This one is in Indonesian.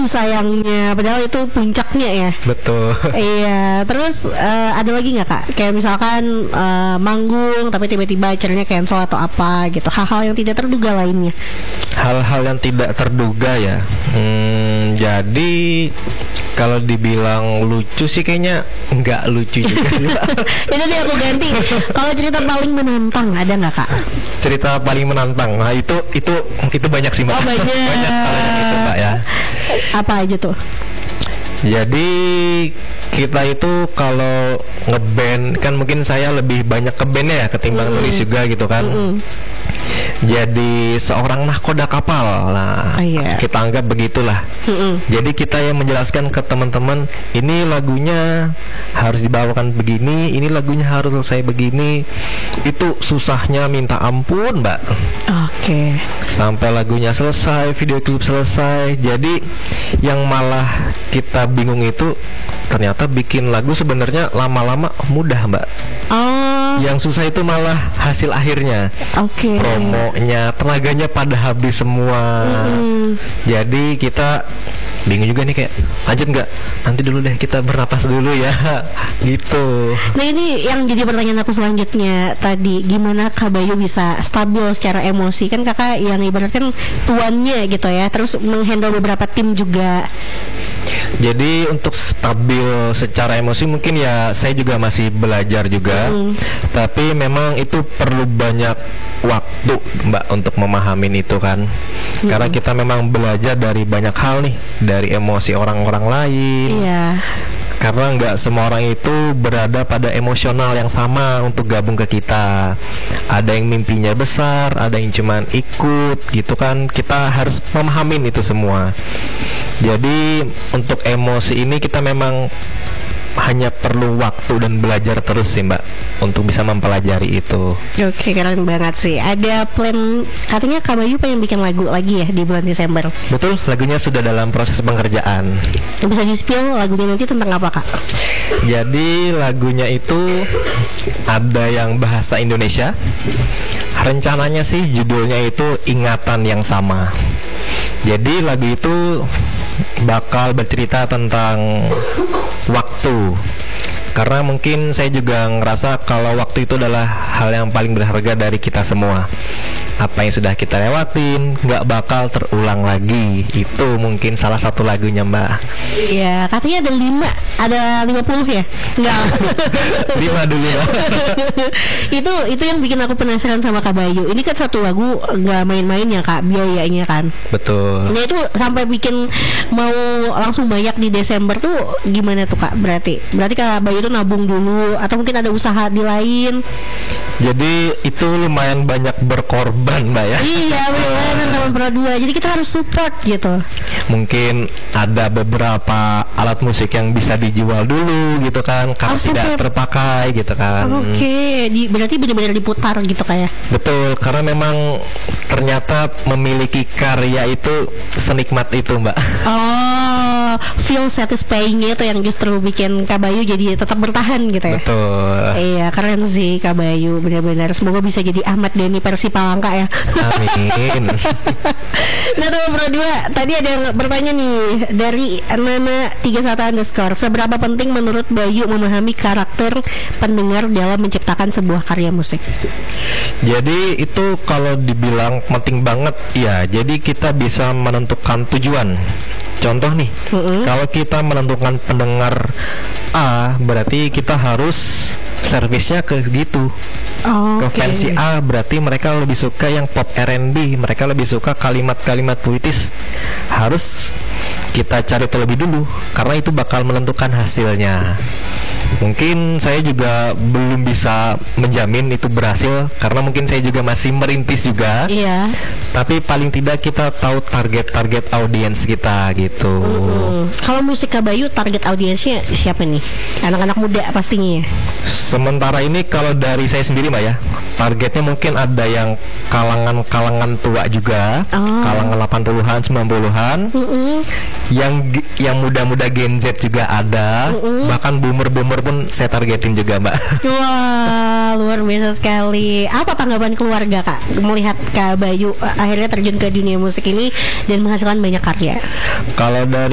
Aduh sayangnya, padahal itu puncaknya ya. Betul. Iya, terus ada lagi nggak Kak? Kayak misalkan manggung tapi tiba-tiba acaranya cancel atau apa gitu. Hal-hal yang tidak terduga lainnya. Hal-hal yang tidak terduga ya. Jadi kalau dibilang lucu sih kayaknya nggak lucu juga. Itu dia aku ganti. Kalau cerita paling menantang ada nggak Kak? Cerita paling menantang, nah itu banyak sih Mbak. Oh banyak. Banyak kalau yang itu Mbak ya. Apa aja tuh? Jadi kita itu kalau ngeband kan mungkin saya lebih banyak ke bandnya ya ketimbang nulis juga gitu kan. Jadi seorang nahkoda kapal lah, kita anggap begitulah. Jadi kita yang menjelaskan ke teman-teman, ini lagunya harus dibawakan begini, ini lagunya harus selesai begini. Itu susahnya minta ampun Mbak. Oke. Sampai lagunya selesai, video klip selesai. Jadi yang malah kita bingung itu ternyata bikin lagu sebenarnya lama-lama mudah Mbak. Yang susah itu malah hasil akhirnya. Promonya, tenaganya pada habis semua. Jadi kita bingung juga nih, kayak lanjut nggak? Nanti dulu deh, kita bernapas dulu ya. Gitu. Nah ini yang jadi pertanyaan aku selanjutnya tadi, gimana Kak Bayu bisa stabil secara emosi? Kan kakak yang ibaratkan tuannya gitu ya, terus menghandle beberapa tim juga. Jadi untuk stabil secara emosi mungkin ya saya juga masih belajar juga. Tapi memang itu perlu banyak waktu Mbak untuk memahamin itu kan. Karena kita memang belajar dari banyak hal nih, dari emosi orang-orang lain. Karena nggak semua orang itu berada pada emosional yang sama untuk gabung ke kita. Ada yang mimpinya besar, ada yang cuman ikut gitu kan. Kita harus memahamin itu semua. Jadi untuk emosi ini kita memang hanya perlu waktu dan belajar terus sih Mbak untuk bisa mempelajari itu. Oke, keren banget sih. Ada plan, katanya Kak Bayu pengen bikin lagu lagi ya di bulan Desember. Betul, lagunya sudah dalam proses pengerjaan. Bisa di-spill lagunya nanti tentang apa Kak? Jadi lagunya itu ada yang bahasa Indonesia. Rencananya sih judulnya itu Ingatan Yang Sama. Jadi lagu itu bakal bercerita tentang waktu. Karena mungkin saya juga ngerasa kalau waktu itu adalah hal yang paling berharga dari kita semua. Apa yang sudah kita lewatin nggak bakal terulang lagi. Itu mungkin salah satu lagunya Mbak. Iya, katanya ada 50 ya? Enggak. 5 dulu ya. Itu yang bikin aku penasaran sama Kak Bayu. Ini kan satu lagu nggak main-main ya Kak, biayanya kan. Betul. Nah itu sampai bikin mau langsung banyak di Desember tuh gimana tuh Kak? Berarti Kak Bayu tuh nabung dulu atau mungkin ada usaha di lain? Jadi itu lumayan banyak berkorban Mbak ya. Iya benar, teman Pro 2. Jadi kita harus support gitu. Mungkin ada beberapa alat musik yang bisa dijual dulu gitu kan, karena tidak terpakai gitu kan. Berarti benar-benar diputar gitu kayak. Betul, karena memang ternyata memiliki karya itu senikmat itu Mbak. Feel satisfying itu yang justru bikin Kak Bayu jadi tetap bertahan gitu ya. Betul. Iya, keren sih Kak Bayu, benar-benar. Semoga bisa jadi Ahmad Dhani versi Palangka ya. Amin. Nah tuh Pro 2, tadi ada yang bertanya nih dari Nana31_. Seberapa penting menurut Bayu memahami karakter pendengar dalam menciptakan sebuah karya musik? Jadi itu kalau dibilang penting banget ya. Jadi kita bisa menentukan tujuan. Contoh nih, kalau kita menentukan pendengar A, berarti kita harus servisnya ke gitu. Ke fansi A, berarti mereka lebih suka yang pop R&B, mereka lebih suka kalimat-kalimat puitis. Harus kita cari terlebih dulu, karena itu bakal menentukan hasilnya. Mungkin saya juga belum bisa menjamin itu berhasil, karena mungkin saya juga masih merintis juga. Iya. Tapi paling tidak kita tahu target audiens kita gitu. Kalau musik Kak Bayu target audiensnya siapa nih? Anak-anak muda pastinya. Sementara ini kalau dari saya sendiri Mbak ya, targetnya mungkin ada yang kalangan tua juga, kalangan 80-an, 90-an, yang muda-muda Gen Z juga ada, bahkan boomer pun saya targetin juga Mbak. Wah, luar biasa sekali. Apa tanggapan keluarga Kak melihat Kak Bayu akhirnya terjun ke dunia musik ini dan menghasilkan banyak karya? Kalau dari